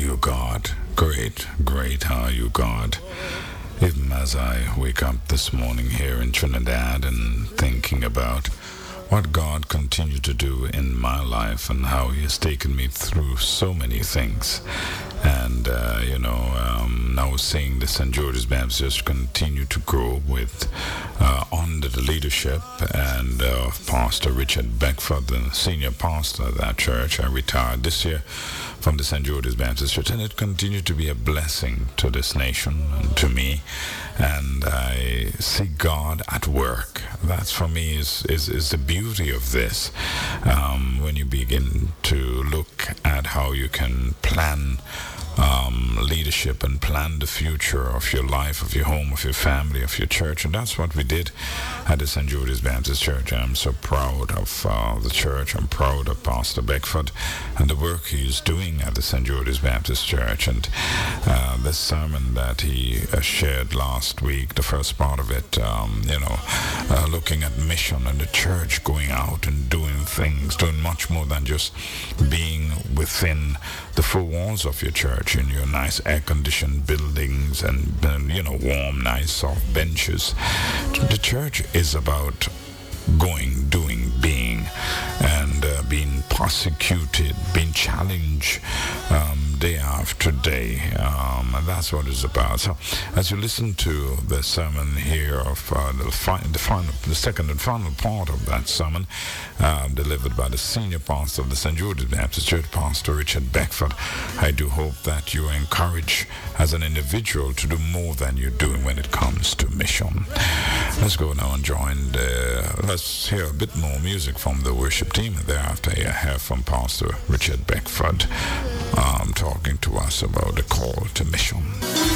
you, God. Great, great are you, God. Even as I wake up this morning here in Trinidad and thinking about what God continued to do in my life and how He has taken me through so many things. And, now seeing the St. George's Baptist Church continue to grow with under the leadership and Pastor Richard Beckford, the senior pastor of that church. I retired this year from the St. George's Baptist Church, and it continued to be a blessing to this nation and to me. And I see God at work. That for me is the beauty of this. When you begin to look at how you can plan leadership and plan the future of your life, of your home, of your family, of your church. And that's what we did at the St. George's Baptist Church. And I'm so proud of the church. I'm proud of Pastor Beckford and the work he's doing at the St. George's Baptist Church. And the sermon that he shared last week, the first part of it, looking at mission and the church going out and doing things, doing much more than just being within the four walls of your church in your nice air-conditioned buildings and warm, nice, soft benches. The church is about going, doing, being, and being prosecuted, being challenged day after day. And that's what it's about. So as you listen to the sermon here of the second and final part of that sermon delivered by the senior pastor of the St. George's Baptist Church, Pastor Richard Beckford, I do hope that you are encouraged as an individual to do more than you're doing when it comes to mission. Let's go now and let's hear a bit more music from the worship team, and thereafter you hear from Pastor Richard Beckford talking to us about the call to mission.